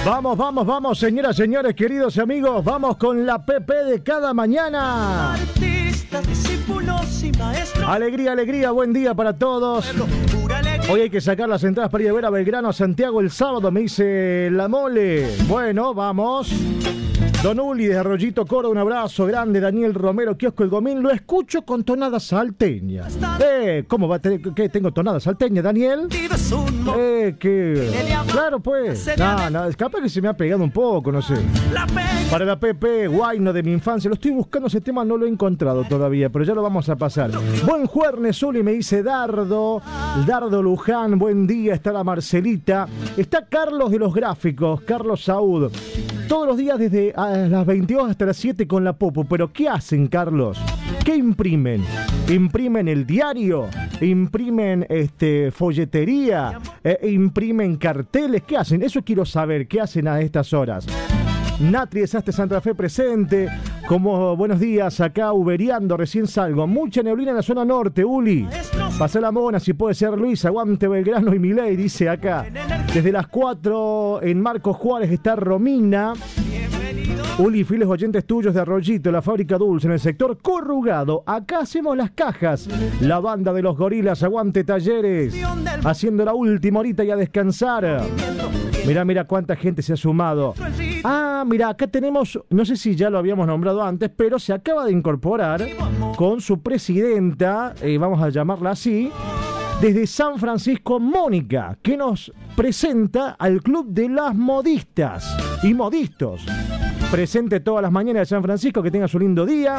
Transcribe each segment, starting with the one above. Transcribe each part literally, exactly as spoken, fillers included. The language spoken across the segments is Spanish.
Vamos, vamos, vamos, señoras, señores, queridos amigos, vamos con la P P de cada mañana. Artistas, discípulos y maestros. Alegría, alegría, buen día para todos. Hoy hay que sacar las entradas para ir a ver a Belgrano a Santiago el sábado, me dice la mole. Bueno, vamos. Don Uli de Arroyito Coro, un abrazo grande. Daniel Romero, Kiosco El Gomín, lo escucho con tonada salteña. Eh, ¿cómo va a tener que tengo tonada salteña, Daniel? Eh, que... Claro, pues. No, no, capaz que se me ha pegado un poco, no sé. Para la P P, Guayno de mi infancia, lo estoy buscando ese tema, no lo he encontrado todavía, pero ya lo vamos a pasar. Buen jueves, Uli, me dice Dardo. Dardo Luján, buen día, está la Marcelita. Está Carlos de los Gráficos, Carlos Saúd. Todos los días desde a las veintidós hasta las siete con la Popo. ¿Pero qué hacen, Carlos? ¿Qué imprimen? ¿Imprimen el diario? ¿Imprimen este, folletería? Eh, ¿Imprimen carteles? ¿Qué hacen? Eso quiero saber. ¿Qué hacen a estas horas? Natri de Sastre Santa Fe presente. Como buenos días, acá uberiando, recién salgo. Mucha neblina en la zona norte, Uli. Pasé la mona, si puede ser Luis, aguante Belgrano y Milei, dice acá. Desde las cuatro en Marcos Juárez está Romina. Uli, fieles oyentes tuyos de Arroyito, la fábrica Dulce, en el sector corrugado. Acá hacemos las cajas. La banda de los gorilas, aguante Talleres. Haciendo la última horita y a descansar. Mirá, mirá cuánta gente se ha sumado. Ah, mirá, acá tenemos, no sé si ya lo habíamos nombrado antes, pero se acaba de incorporar con su presidenta, eh, vamos a llamarla así, desde San Francisco, Mónica, que nos presenta al Club de las Modistas y Modistos. Presente todas las mañanas de San Francisco, que tenga su lindo día.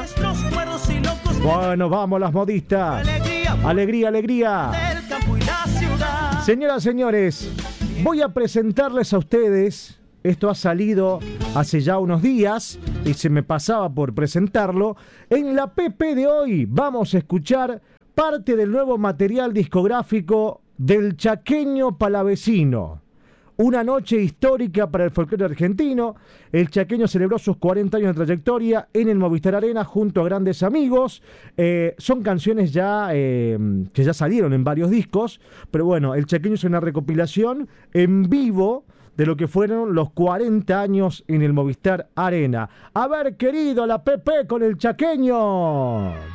Bueno, vamos las modistas. Alegría, alegría. Señoras, señores, voy a presentarles a ustedes, esto ha salido hace ya unos días y se me pasaba por presentarlo. En la P P de hoy vamos a escuchar parte del nuevo material discográfico del Chaqueño Palavecino. Una noche histórica para el folclore argentino. El Chaqueño celebró sus cuarenta años de trayectoria en el Movistar Arena junto a grandes amigos. Eh, son canciones ya eh, que ya salieron en varios discos, pero bueno, el Chaqueño es una recopilación en vivo de lo que fueron los cuarenta años en el Movistar Arena. A ver, querido, la P P con el Chaqueño.